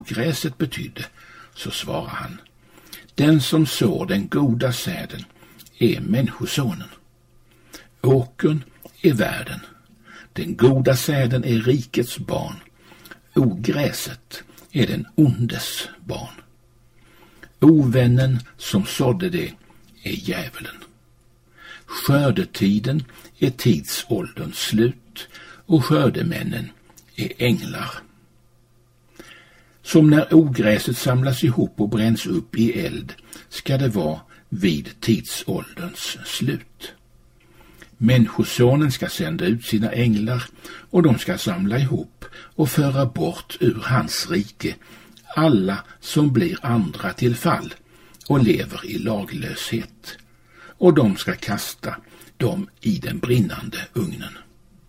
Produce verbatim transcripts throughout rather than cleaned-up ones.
ogräset betydde, så svarar han: den som sår den goda säden är människosonen. Åkern är världen. Den goda säden är rikets barn. Ogräset är den ondes barn. Ovännen som sådde det är djävulen. Skördetiden är tidsålderns slut och skördemännen är änglar. Som när ogräset samlas ihop och bränns upp i eld ska det vara vid tidsålderns slut. Människosonen ska sända ut sina änglar och de ska samla ihop och föra bort ur hans rike alla som blir andra till fall och lever i laglöshet, och de ska kasta dem i den brinnande ugnen.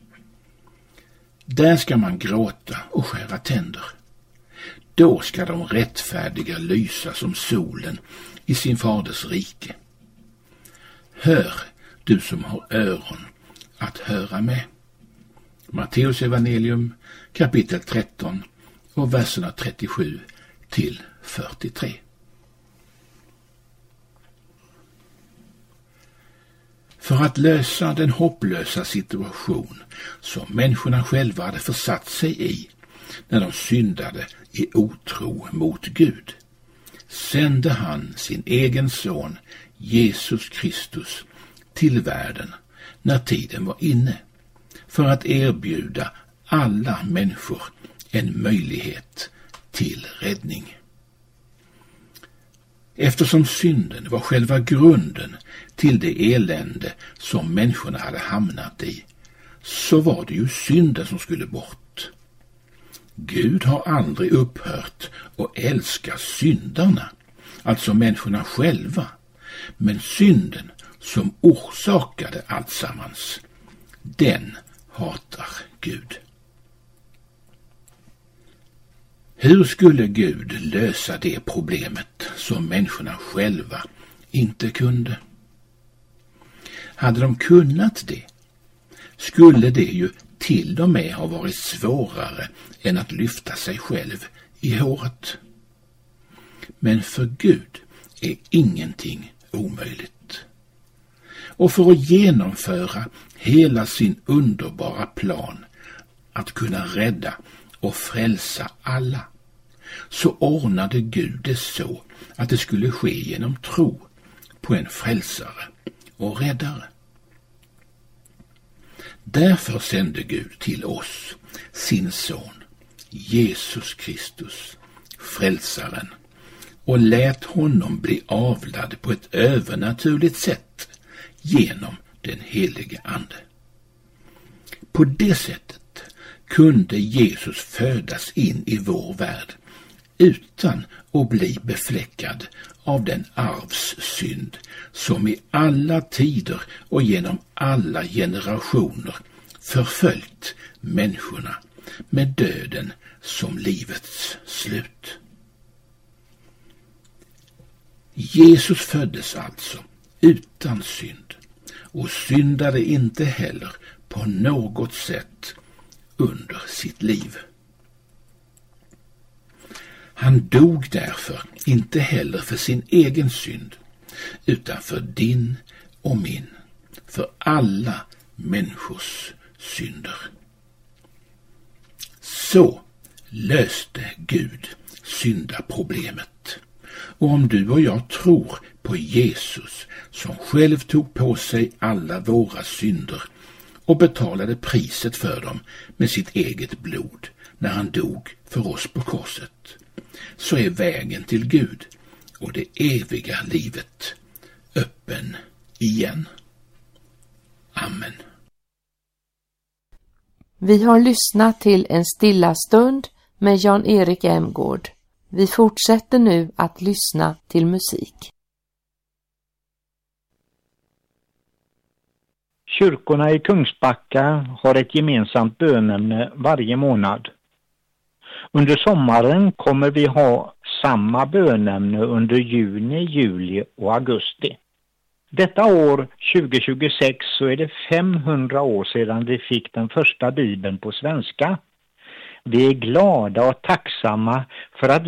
Där ska man gråta och skära tänder. Då ska de rättfärdiga lysa som solen i sin faders rike. Hör, du som har öron att höra med. Matteus evangelium kapitel tretton och verserna trettiosju till fyrtiotre. För att lösa den hopplösa situation som människorna själva hade försatt sig i när de syndade i otro mot Gud, sände han sin egen son Jesus Kristus till världen när tiden var inne, för att erbjuda alla människor en möjlighet till räddning. Eftersom synden var själva grunden till det elände som människorna hade hamnat i, så var det ju synden som skulle bort. Gud har aldrig upphört att älska syndarna, alltså människorna själva, men synden som orsakade alltsammans, den hatar Gud. Hur skulle Gud lösa det problemet som människorna själva inte kunde? Hade de kunnat det, skulle det ju till och med ha varit svårare än att lyfta sig själv i håret. Men för Gud är ingenting omöjligt. Och för att genomföra hela sin underbara plan att kunna rädda och frälsa alla, så ordnade Gud det så att det skulle ske genom tro på en frälsare och räddare. Därför sände Gud till oss sin son, Jesus Kristus, frälsaren, och lät honom bli avlad på ett övernaturligt sätt genom den helige ande. På det sättet kunde Jesus födas in i vår värld utan att bli befläckad av den arvssynd som i alla tider och genom alla generationer förföljt människorna med döden som livets slut. Jesus föddes alltså utan synd och syndade inte heller på något sätt under sitt liv. Han dog därför inte heller för sin egen synd, utan för din och min, för alla människors synder. Så löste Gud syndaproblemet. Och om du och jag tror på Jesus som själv tog på sig alla våra synder och betalade priset för dem med sitt eget blod när han dog för oss på korset, så är vägen till Gud och det eviga livet öppen igen. Amen. Vi har lyssnat till En stilla stund med Jan-Erik Emgård. Vi fortsätter nu att lyssna till musik. Kyrkorna i Kungsbacka har ett gemensamt bönämne varje månad. Under sommaren kommer vi ha samma bönämne under juni, juli och augusti. Detta år tjugo tjugosex så är det femhundra år sedan vi fick den första bibeln på svenska. Vi är glada och tacksamma för att